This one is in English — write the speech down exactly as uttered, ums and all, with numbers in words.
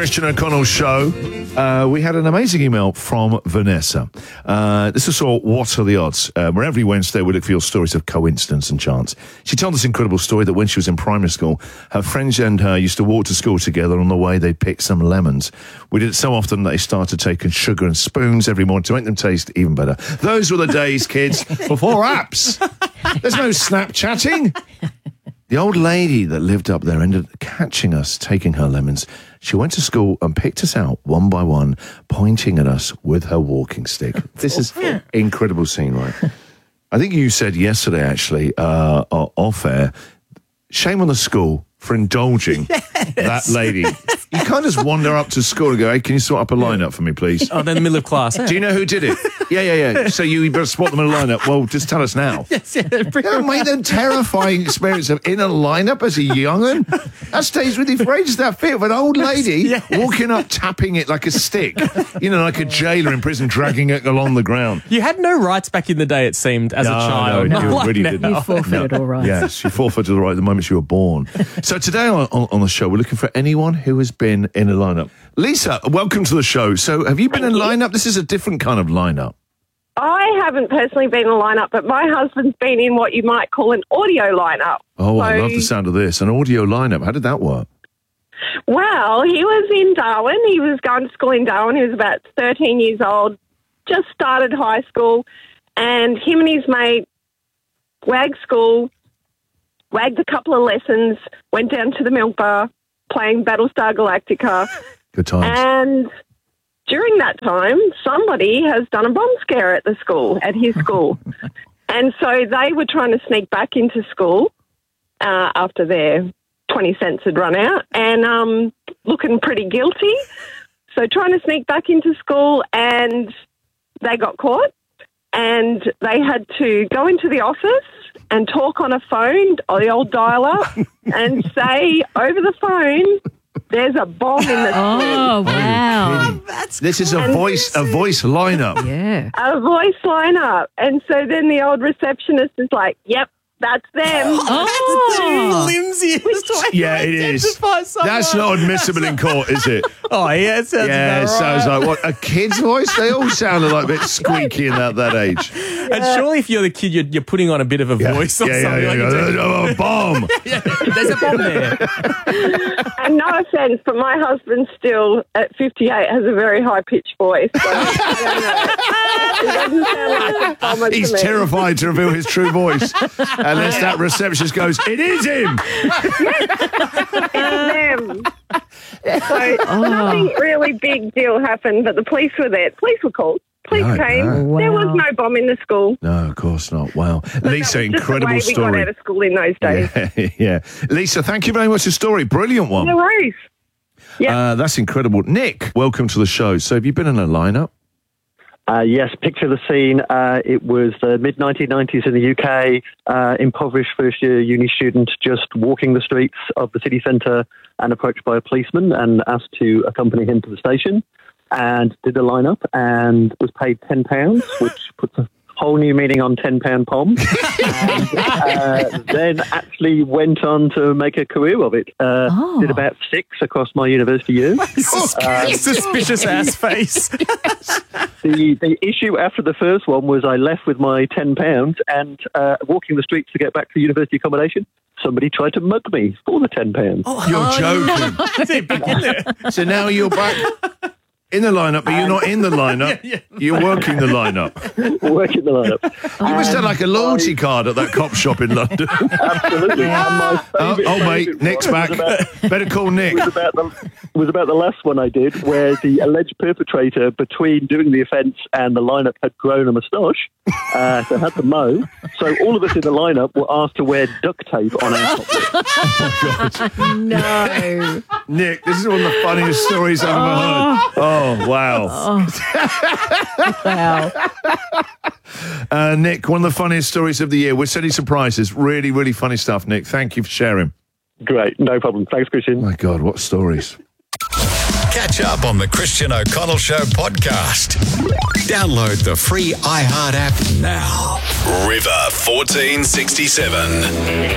Christian O'Connell Show. Uh, we had an amazing email from Vanessa. Uh, this is all What Are the Odds? Uh, where every Wednesday we look for your stories of coincidence and chance. She told this incredible story that when she was in primary school, her friends and her used to walk to school together. On the way, they'd pick some lemons. We did it so often that they started taking sugar and spoons every morning to make them taste even better. Those were the days, kids, before apps. There's no Snapchatting. The old lady that lived up there ended up catching us taking her lemons. She went to school and picked us out one by one, pointing at us with her walking stick. This is an incredible scene, right? I think you said yesterday, actually, uh, off air, shame on the school for indulging yes. that lady. You can't just wander up to school and go, hey, can you sort up a lineup for me, please? Oh, they're in the middle of class. Do you know who did it? Yeah, yeah, yeah. So you better spot them in a lineup. Well, just tell us now. Yes, yeah. That made them terrifying experience of in a lineup as a young'un. That stays with you for ages. That fit of an old lady yes. walking up, tapping it like a stick. You know, like a jailer in prison, dragging it along the ground. You had no rights back in the day, it seemed, as no, a child. No, you like really now. didn't. You forfeited no. all rights. Yes, you forfeited the right the moment you were born. So today on, on, on the show, we're looking for anyone who has been in a lineup. Lisa, welcome to the show. So have you been Thank in a you. lineup? This is a different kind of lineup. I haven't personally been in a lineup, but my husband's been in what you might call an audio lineup. Oh, so, I love the sound of this. An audio lineup. How did that work? Well, he was in Darwin. He was going to school in Darwin. He was about thirteen years old, just started high school, and him and his mate wagged school, wagged a couple of lessons, went down to the milk bar, playing Battlestar Galactica. Good times. And during that time, somebody has done a bomb scare at the school, at his school. And so they were trying to sneak back into school uh, after their twenty cents had run out and um, looking pretty guilty. So trying to sneak back into school, and they got caught, and they had to go into the office and talk on a phone, or the old dial-up, and say over the phone, there's a bomb in the Oh, school. wow. Oh, that's this is a voice a voice lineup. Yeah. A voice lineup. And so then the old receptionist is like, yep, that's them. Oh. Flimsiest. Yeah, it is. That's not admissible in court, is it? Oh, yeah, it sounds Yeah, it about sounds right. like what a kid's voice. They all sounded like a bit squeaky in that, that age. And surely if you're the kid, you're, you're putting on a bit of a Yeah, voice or yeah, something. yeah, like yeah, you yeah. do. Oh, a bomb. Yeah, there's a bomb there. And no offence, but my husband still, at fifty-eight, has a very high-pitched voice. So I don't know. It doesn't sound like a bomber He's to me. terrified to reveal his true voice, unless that receptionist goes, "It is him." It's them. So nothing really big deal happened, but the police were there. Police were called. Police No, came. no. There was Wow. no bomb in the school. No, of course not. Wow, Lisa, That was incredible just the way we got story. out of school in those days. Yeah, yeah, Lisa, thank you very much for the story. Brilliant one. No worries. Yeah. Uh, that's incredible. Nick, welcome to the show. So, have you been in a lineup? Uh, yes, picture the scene. Uh, it was the mid nineteen nineties in the U K. Uh, impoverished first-year uni student just walking the streets of the city centre and approached by a policeman and asked to accompany him to the station, and did a lineup and was paid ten pounds, which puts a whole new meaning on ten pound pom. And uh, then actually went on to make a career of it. Uh, Oh. Did about six across my university years. Suspicious ass face. The the issue after the first one was I left with my ten pounds and uh, walking the streets to get back to university accommodation, somebody tried to mug me for the ten pounds. You're joking. So now you're back in the lineup, but you're not in the lineup. You're working the lineup. Working the lineup. You must have like a loyalty card at that cop shop in London. Absolutely. And my Oh, favourite- oh, mate, favourite Nick's one back. was about- Better call Nick. was about the was about the last one I did, where the alleged perpetrator, between doing the offence and the lineup, had grown a moustache, uh, so had to mow. So all of us in the lineup were asked to wear duct tape on our top lip. No. Nick, this is one of the funniest stories I've ever heard. Oh, wow. Wow. Uh, Nick, one of the funniest stories of the year. We're sending some prizes. Really, really funny stuff, Nick. Thank you for sharing. Great, no problem. Thanks, Christian. My God, what stories. Catch up on the Christian O'Connell Show podcast. Download the free iHeart app now. River fourteen sixty-seven.